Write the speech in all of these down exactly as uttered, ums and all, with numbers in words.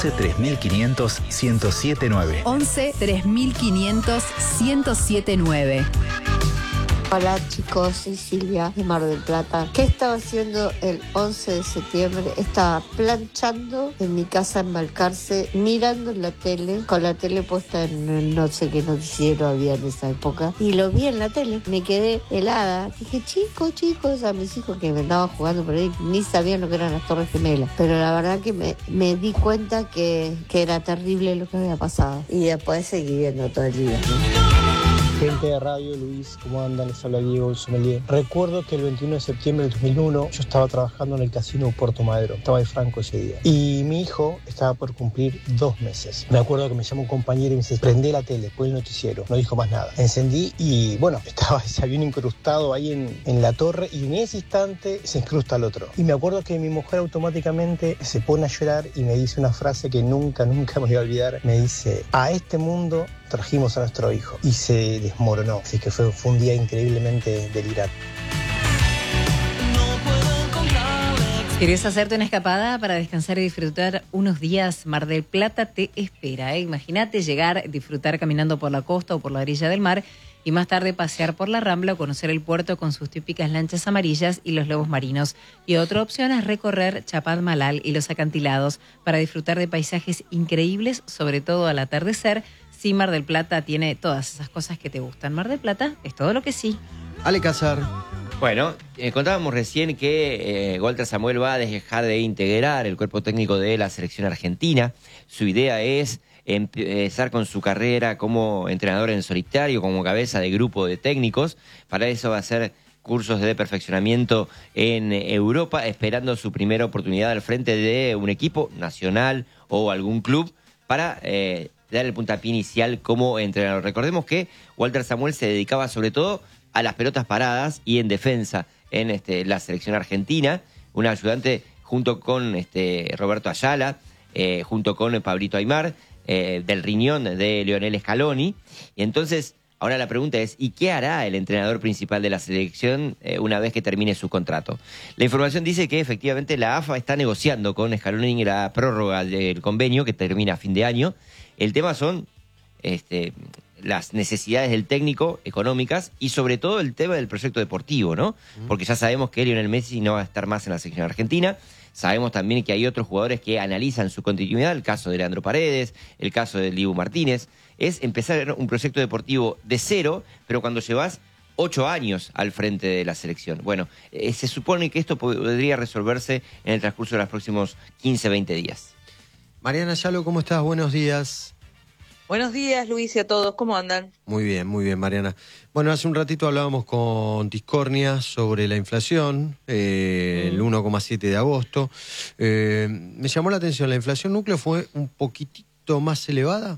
once tres mil quinientos ciento siete nueve. once tres mil quinientos ciento siete nueve. Hola chicos, soy Silvia de Mar del Plata. ¿Qué estaba haciendo el once de septiembre? Estaba planchando en mi casa en Balcarce, mirando la tele, con la tele puesta en no sé qué noticiero había en esa época, y lo vi en la tele. Me quedé helada. Dije, chicos, chicos, a mis hijos que me andaban jugando por ahí, ni sabían lo que eran las Torres Gemelas. Pero la verdad que me, me di cuenta que, que era terrible lo que había pasado. Y después seguí viendo todo el día, ¿no? Gente de radio, Luis, ¿cómo andan? Les habla Diego, el sommelier. Recuerdo que el veintiuno de septiembre del dos mil uno yo estaba trabajando en el casino Puerto Madero. Estaba de Franco ese día. Y mi hijo estaba por cumplir dos meses. Me acuerdo que me llamó un compañero y me dice, prende la tele, pon el noticiero. No dijo más nada. Encendí y, bueno, estaba ese avión incrustado ahí en, en la torre y en ese instante se incrusta el otro. Y me acuerdo que mi mujer automáticamente se pone a llorar y me dice una frase que nunca, nunca me voy a olvidar. Me dice, a este mundo trajimos a nuestro hijo, y se desmoronó. Así que fue, fue un día increíblemente delirante. ¿Querés hacerte una escapada para descansar y disfrutar unos días? Mar del Plata te espera, ¿eh? Imagínate llegar, disfrutar caminando por la costa o por la orilla del mar y más tarde pasear por la Rambla o conocer el puerto con sus típicas lanchas amarillas y los lobos marinos. Y otra opción es recorrer Chapadmalal y los acantilados para disfrutar de paisajes increíbles, sobre todo al atardecer. Sí, Mar del Plata tiene todas esas cosas que te gustan. Mar del Plata es todo lo que sí. Ale Casar. Bueno, eh, contábamos recién que eh, Walter Samuel va a dejar de integrar el cuerpo técnico de la selección argentina. Su idea es empezar con su carrera como entrenador en solitario, como cabeza de grupo de técnicos. Para eso va a hacer cursos de perfeccionamiento en Europa, esperando su primera oportunidad al frente de un equipo nacional o algún club para eh, dar el puntapié inicial como entrenador. Recordemos que Walter Samuel se dedicaba sobre todo a las pelotas paradas y en defensa en este, la selección argentina, un ayudante junto con este, Roberto Ayala, eh, junto con Pablito Aimar, eh, del riñón de Lionel Scaloni. Y entonces, ahora la pregunta es, ¿y qué hará el entrenador principal de la selección eh, una vez que termine su contrato? La información dice que efectivamente la A F A está negociando con Scaloni la prórroga del convenio que termina a fin de año. El tema son este, las necesidades del técnico económicas y sobre todo el tema del proyecto deportivo, ¿no? Porque ya sabemos que Lionel Messi no va a estar más en la selección argentina. Sabemos también que hay otros jugadores que analizan su continuidad, el caso de Leandro Paredes, el caso de Dibu Martínez. Es empezar un proyecto deportivo de cero, pero cuando llevas ocho años al frente de la selección. Bueno, eh, se supone que esto podría resolverse en el transcurso de los próximos quince, veinte días. Mariana Yalo, ¿cómo estás? Buenos días. Buenos días, Luis, y a todos. ¿Cómo andan? Muy bien, muy bien, Mariana. Bueno, hace un ratito hablábamos con Tiscornia sobre la inflación, eh, mm. el uno coma siete de agosto. Eh, me llamó la atención, ¿la inflación núcleo fue un poquitito más elevada?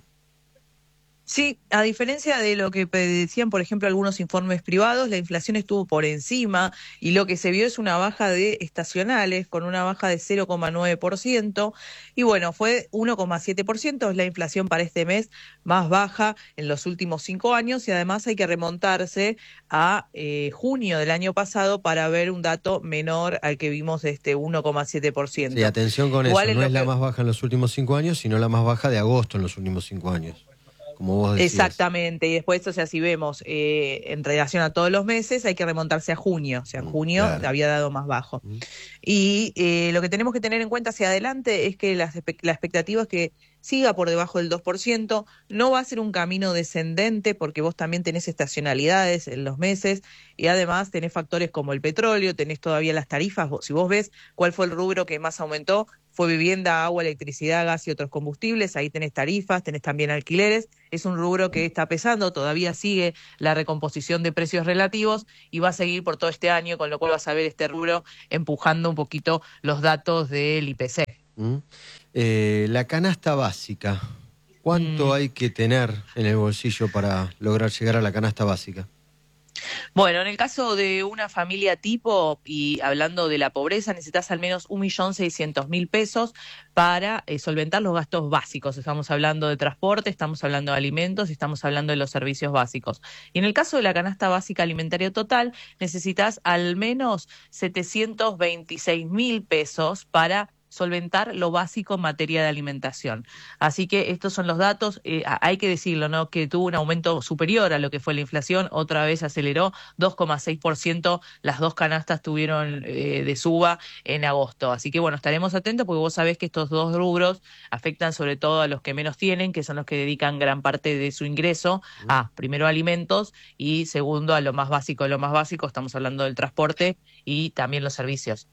Sí, a diferencia de lo que decían, por ejemplo, algunos informes privados, la inflación estuvo por encima y lo que se vio es una baja de estacionales con una baja de cero coma nueve por ciento y bueno, fue uno coma siete por ciento, es la inflación para este mes más baja en los últimos cinco años y además hay que remontarse a eh, junio del año pasado para ver un dato menor al que vimos de este uno coma siete por ciento. Sí, atención con Igual eso, no es que... la más baja en los últimos cinco años, sino la más baja de agosto en los últimos cinco años. Como vos decías. Exactamente, y después, o sea, si vemos eh, en relación a todos los meses, hay que remontarse a junio, o sea, junio claro. había dado más bajo. Mm. Y eh, lo que tenemos que tener en cuenta hacia adelante es que las, la expectativa es que siga por debajo del dos por ciento, no va a ser un camino descendente porque vos también tenés estacionalidades en los meses y además tenés factores como el petróleo, tenés todavía las tarifas, si vos ves cuál fue el rubro que más aumentó, fue vivienda, agua, electricidad, gas y otros combustibles, ahí tenés tarifas, tenés también alquileres, es un rubro que está pesando, todavía sigue la recomposición de precios relativos y va a seguir por todo este año, con lo cual vas a ver este rubro empujando un poquito los datos del I P C. Mm. Eh, la canasta básica, ¿cuánto mm. hay que tener en el bolsillo para lograr llegar a la canasta básica? Bueno, en el caso de una familia tipo, y hablando de la pobreza, necesitas al menos un millón seiscientos mil pesos para eh, solventar los gastos básicos. Estamos hablando de transporte, estamos hablando de alimentos, estamos hablando de los servicios básicos. Y en el caso de la canasta básica alimentaria total, necesitas al menos setecientos veintiséis mil pesos para solventar lo básico en materia de alimentación. Así que estos son los datos, eh, hay que decirlo, ¿no? Que tuvo un aumento superior a lo que fue la inflación, otra vez aceleró, dos coma seis por ciento, las dos canastas tuvieron eh, de suba en agosto. Así que bueno, estaremos atentos porque vos sabés que estos dos rubros afectan sobre todo a los que menos tienen, que son los que dedican gran parte de su ingreso a, primero, alimentos y segundo, a lo más básico de lo más básico, estamos hablando del transporte y también los servicios.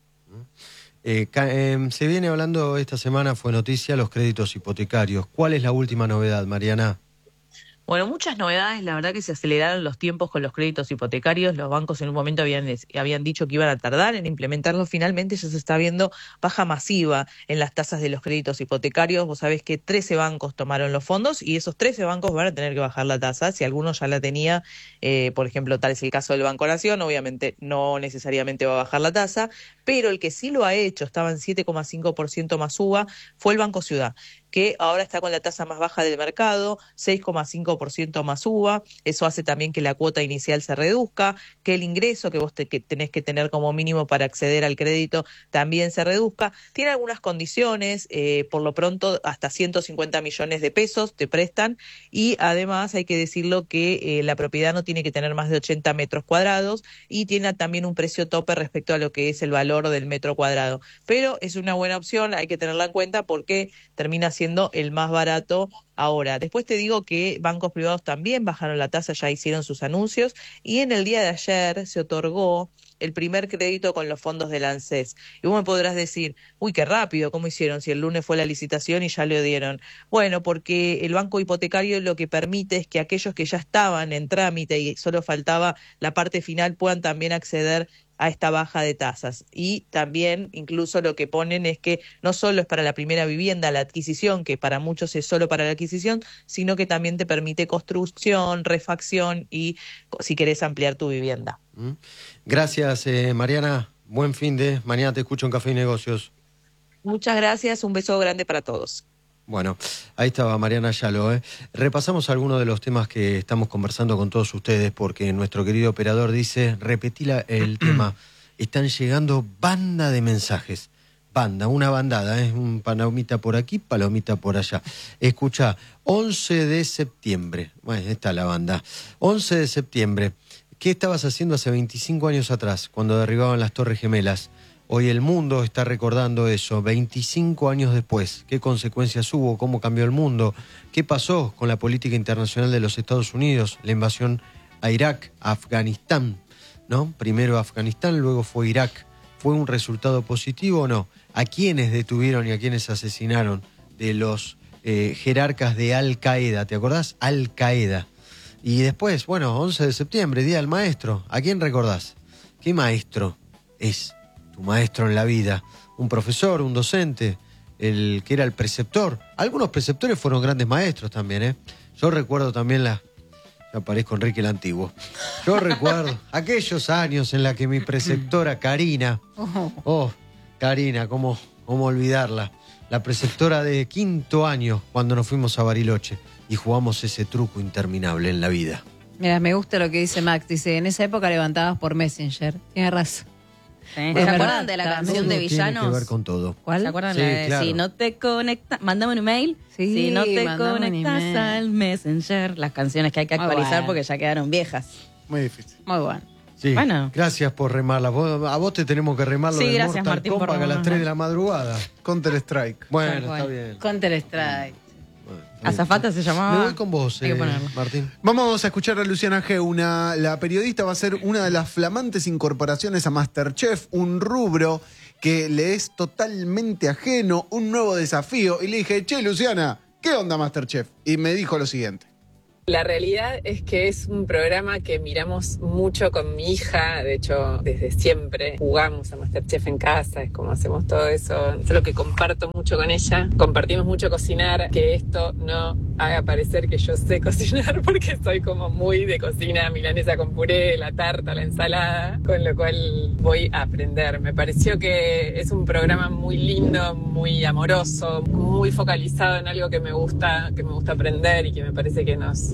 Eh, eh, se viene hablando esta semana, fue noticia, los créditos hipotecarios. ¿Cuál es la última novedad, Mariana? Bueno, muchas novedades, la verdad que se aceleraron los tiempos con los créditos hipotecarios, los bancos en un momento habían, habían dicho que iban a tardar en implementarlos, finalmente ya se está viendo baja masiva en las tasas de los créditos hipotecarios, vos sabés que trece bancos tomaron los fondos y esos trece bancos van a tener que bajar la tasa, si alguno ya la tenía, eh, por ejemplo, tal es el caso del Banco Nación, obviamente no necesariamente va a bajar la tasa, pero el que sí lo ha hecho, estaba en siete coma cinco por ciento más suba, fue el Banco Ciudad, que ahora está con la tasa más baja del mercado, seis coma cinco por ciento más suba, eso hace también que la cuota inicial se reduzca, que el ingreso que vos te, que tenés que tener como mínimo para acceder al crédito también se reduzca. Tiene algunas condiciones, eh, por lo pronto hasta ciento cincuenta millones de pesos te prestan y además hay que decirlo que eh, la propiedad no tiene que tener más de ochenta metros cuadrados y tiene también un precio tope respecto a lo que es el valor del metro cuadrado. Pero es una buena opción, hay que tenerla en cuenta porque termina siendo siendo el más barato ahora. Después te digo que bancos privados también bajaron la tasa, ya hicieron sus anuncios y en el día de ayer se otorgó el primer crédito con los fondos del ANSES. Y vos me podrás decir, uy, qué rápido, ¿cómo hicieron? Si el lunes fue la licitación y ya lo dieron. Bueno, porque el banco hipotecario lo que permite es que aquellos que ya estaban en trámite y solo faltaba la parte final puedan también acceder a esta baja de tasas. Y también incluso lo que ponen es que no solo es para la primera vivienda, la adquisición, que para muchos es solo para la adquisición, sino que también te permite construcción, refacción y si querés ampliar tu vivienda. Gracias, eh, Mariana. Buen fin de. Mañana te escucho en Café y Negocios. Muchas gracias. Un beso grande para todos. Bueno, ahí estaba Mariana Yalo. ¿eh? Repasamos algunos de los temas que estamos conversando con todos ustedes porque nuestro querido operador dice, repetí la, el tema, están llegando banda de mensajes. Banda, una bandada, es ¿eh? un palomita por aquí, palomita por allá. Escucha, once de septiembre, bueno, está la banda, once de septiembre, ¿qué estabas haciendo hace veinticinco años atrás cuando derribaban las Torres Gemelas? Hoy el mundo está recordando eso, veinticinco años después. ¿Qué consecuencias hubo? ¿Cómo cambió el mundo? ¿Qué pasó con la política internacional de los Estados Unidos? La invasión a Irak, a Afganistán, ¿no? Primero Afganistán, luego fue Irak. ¿Fue un resultado positivo o no? ¿A quiénes detuvieron y a quiénes asesinaron de los eh, jerarcas de Al-Qaeda? ¿Te acordás? Al-Qaeda. Y después, bueno, once de septiembre, Día del Maestro. ¿A quién recordás? ¿Qué maestro es tu maestro en la vida? Un profesor, un docente, el que era el preceptor. Algunos preceptores fueron grandes maestros también, ¿eh? Yo recuerdo también la... Ya parezco Enrique el Antiguo. Yo recuerdo aquellos años en la que mi preceptora Karina... Oh, Karina, ¿cómo, cómo olvidarla? La preceptora de quinto año cuando nos fuimos a Bariloche y jugamos ese truco interminable en la vida. Mira, me gusta lo que dice Max. Dice, en esa época levantabas por Messenger. Tiene razón. ¿Se acuerdan de la canción de Villanos? Tiene que ver con todo. ¿Cuál? ¿Se acuerdan? Sí, la de, claro. Si no te conectas, mándame un email. Sí, si no te mandame un conectas email. al Messenger. Las canciones que hay que Muy actualizar bueno. porque ya quedaron viejas. Muy difícil. Muy bueno. Sí, Bueno. gracias por remarla. Vos- a vos te tenemos que remarlo Sí, del gracias, Mortal Martín, por Kombat a las remarla. tres de la madrugada. Counter Strike. Bueno, Tal cual. está bien. Counter Strike. Bueno, está bien. Azafata se llamaba. Me voy con vos, Hay que eh, ponerlo. Martín. Vamos a escuchar a Luciana G. Una, la periodista va a ser una de las flamantes incorporaciones a MasterChef, un rubro que le es totalmente ajeno, un nuevo desafío. Y le dije, che, Luciana, ¿qué onda MasterChef? Y me dijo lo siguiente. La realidad es que es un programa que miramos mucho con mi hija, de hecho desde siempre jugamos a MasterChef en casa, es como hacemos todo eso, es lo que comparto mucho con ella, compartimos mucho cocinar, que esto no haga parecer que yo sé cocinar porque soy como muy de cocina, milanesa con puré, la tarta, la ensalada, con lo cual voy a aprender. Me pareció que es un programa muy lindo, muy amoroso, muy focalizado en algo que me gusta, que me gusta aprender y que me parece que nos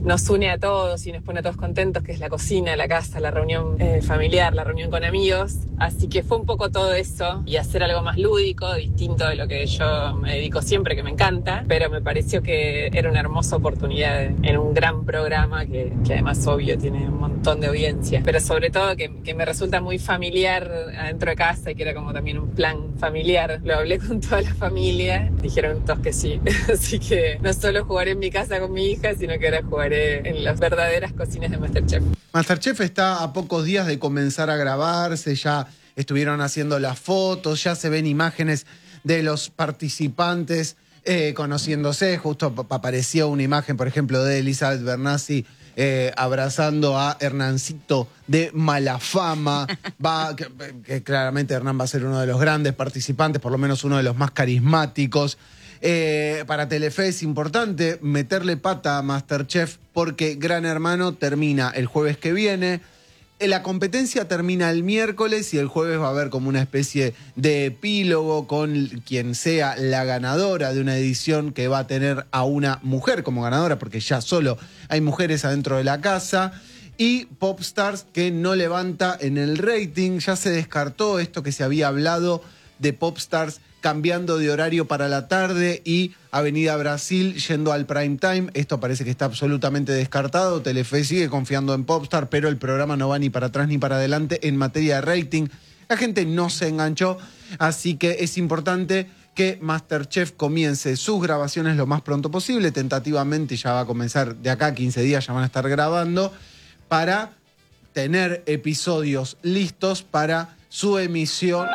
nos une a todos y nos pone a todos contentos, que es la cocina, la casa, la reunión eh, familiar, la reunión con amigos. Así que fue un poco todo eso y hacer algo más lúdico, distinto de lo que yo me dedico siempre, que me encanta, pero me pareció que era una hermosa oportunidad en un gran programa que, que además, obvio, tiene un montón de audiencia, pero sobre todo que, que me resulta muy familiar adentro de casa y que era como también un plan familiar. Lo hablé con toda la familia, dijeron todos que sí. Así que no solo jugaré en mi casa con mi hija, sino que ahora jugaré en las verdaderas cocinas de MasterChef. MasterChef está a pocos días de comenzar a grabarse, ya estuvieron haciendo las fotos, ya se ven imágenes de los participantes eh, conociéndose. Justo apareció una imagen, por ejemplo, de Elizabeth Bernassi eh, abrazando a Hernancito de Malafama. Va, que, que claramente Hernán va a ser uno de los grandes participantes, por lo menos uno de los más carismáticos. Eh, para Telefe es importante meterle pata a MasterChef porque Gran Hermano termina el jueves que viene. La competencia termina el miércoles y el jueves va a haber como una especie de epílogo con quien sea la ganadora de una edición que va a tener a una mujer como ganadora, porque ya solo hay mujeres adentro de la casa. Y Popstars, que no levanta en el rating. Ya se descartó esto que se había hablado de Popstars cambiando de horario para la tarde y Avenida Brasil yendo al prime time. Esto parece que está absolutamente descartado. Telefe sigue confiando en Popstar, pero el programa no va ni para atrás ni para adelante en materia de rating. La gente no se enganchó, así que es importante que MasterChef comience sus grabaciones lo más pronto posible. Tentativamente ya va a comenzar de acá a quince días, ya van a estar grabando para tener episodios listos para su emisión.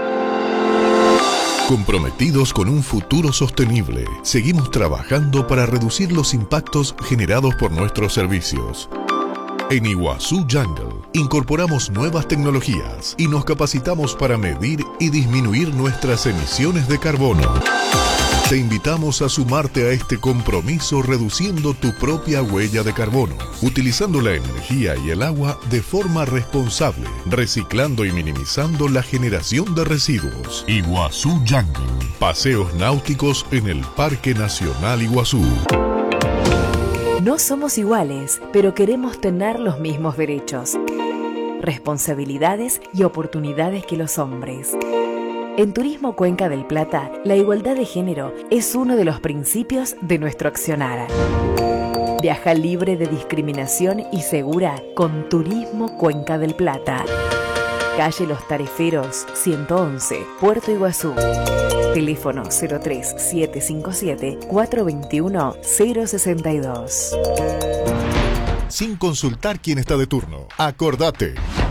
Comprometidos con un futuro sostenible, seguimos trabajando para reducir los impactos generados por nuestros servicios. En Iguazú Jungle incorporamos nuevas tecnologías y nos capacitamos para medir y disminuir nuestras emisiones de carbono. Te invitamos a sumarte a este compromiso reduciendo tu propia huella de carbono, utilizando la energía y el agua de forma responsable, reciclando y minimizando la generación de residuos. Iguazú Jungle. Paseos náuticos en el Parque Nacional Iguazú. No somos iguales, pero queremos tener los mismos derechos, responsabilidades y oportunidades que los hombres. En Turismo Cuenca del Plata, la igualdad de género es uno de los principios de nuestro accionar. Viaja libre de discriminación y segura con Turismo Cuenca del Plata. Calle Los Tareferos, ciento once, Puerto Iguazú. Teléfono cero tres siete cinco siete cuatro dos uno cero seis dos. Sin consultar quién está de turno, acordate.